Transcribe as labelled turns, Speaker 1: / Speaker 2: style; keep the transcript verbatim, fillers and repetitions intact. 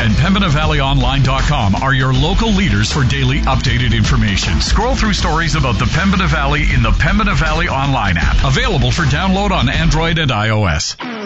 Speaker 1: and Pembina Valley Online dot com are your local leaders for daily updated information. Scroll through stories about the Pembina Valley in the Pembina Valley Online app, available for download on Android and iOS.